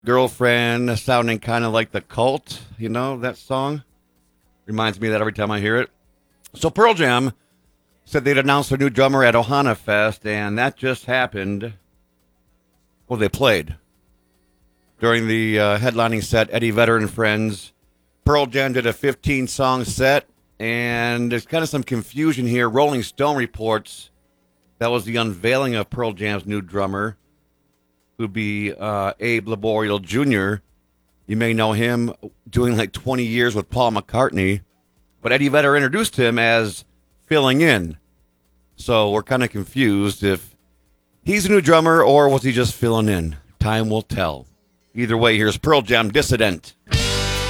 Girlfriend sounding kind of like the Cult. You know that song? Reminds me of that every time I hear it. So Pearl Jam said they'd announced their new drummer at Ohana Fest, and that just happened. Well, they played. During the headlining set, Eddie Vedder and Friends, Pearl Jam did a 15-song set, and there's kind of some confusion here. Rolling Stone reports that was the unveiling of Pearl Jam's new drummer, who'd be Abe Laboriel Jr. You may know him doing like 20 years with Paul McCartney, but Eddie Vedder introduced him as filling in. So we're kind of confused if he's a new drummer or was he just filling in. Time will tell. Either way, here's Pearl Jam Dissident.